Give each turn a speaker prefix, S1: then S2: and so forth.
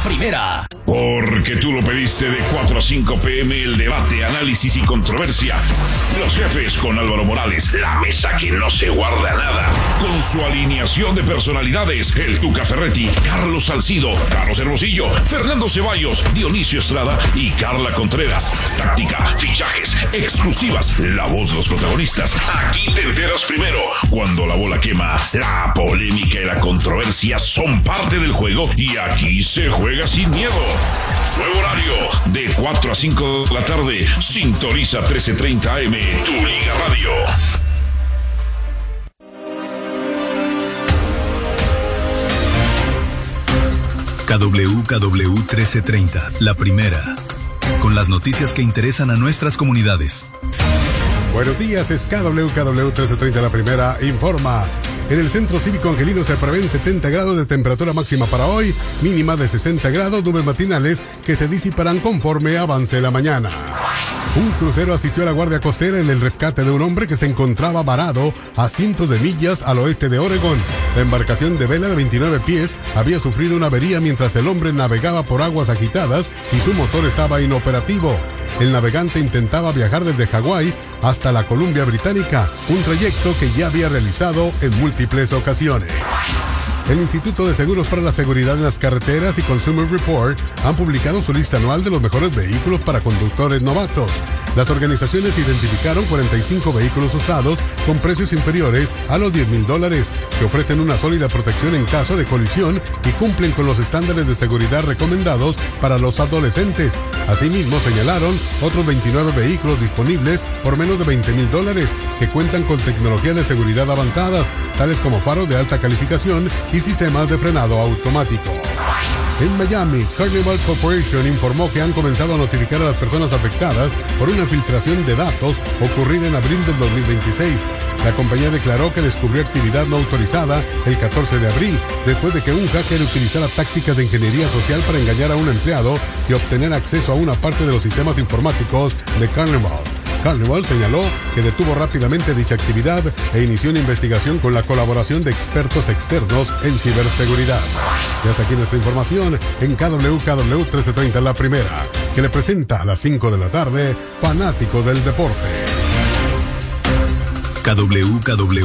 S1: La Primera.
S2: Porque tú lo pediste, de 4 a 5 p.m. el debate, análisis y controversia. Los jefes con Álvaro Morales, la mesa que no se guarda nada. Con su alineación de personalidades, el Tuca Ferretti, Carlos Salcido, Carlos Hermosillo, Fernando Ceballos, Dionisio Estrada y Carla Contreras. Táctica, fichajes, exclusivas, la voz de los protagonistas. Aquí te enteras primero. Cuando la bola quema, la polémica y la controversia son parte del juego y aquí se juega sin miedo. Nuevo horario, de 4 a 5 de la tarde. Sintoniza 1330 AM, tu Liga Radio.
S3: KWKW 1330, La Primera. Con las noticias que interesan a nuestras comunidades.
S4: Buenos días, es KWKW 1330, La Primera informa. En el Centro Cívico Angelino se prevén 70 grados de temperatura máxima para hoy, mínima de 60 grados, nubes matinales que se disiparán conforme avance la mañana. Un crucero asistió a la Guardia Costera en el rescate de un hombre que se encontraba varado a cientos de millas al oeste de Oregón. La embarcación de vela de 29 pies había sufrido una avería mientras el hombre navegaba por aguas agitadas y su motor estaba inoperativo. El navegante intentaba viajar desde Hawái hasta la Columbia Británica, un trayecto que ya había realizado en múltiples ocasiones. El Instituto de Seguros para la Seguridad en las Carreteras y Consumer Report han publicado su lista anual de los mejores vehículos para conductores novatos. Las organizaciones identificaron 45 vehículos usados con precios inferiores a los $10,000, que ofrecen una sólida protección en caso de colisión y cumplen con los estándares de seguridad recomendados para los adolescentes. Asimismo, señalaron otros 29 vehículos disponibles por menos de $20,000 que cuentan con tecnologías de seguridad avanzadas, tales como faros de alta calificación y sistemas de frenado automático. En Miami, Carnival Corporation informó que han comenzado a notificar a las personas afectadas por una filtración de datos ocurrida en abril del 2026. La compañía declaró que descubrió actividad no autorizada el 14 de abril, después de que un hacker utilizara tácticas de ingeniería social para engañar a un empleado y obtener acceso a una parte de los sistemas informáticos de Carnival. Carnival señaló que detuvo rápidamente dicha actividad e inició una investigación con la colaboración de expertos externos en ciberseguridad. Y hasta aquí nuestra información en KWKW 1330 La Primera, que le presenta a las 5 de la tarde Fanático del Deporte.
S3: KWKW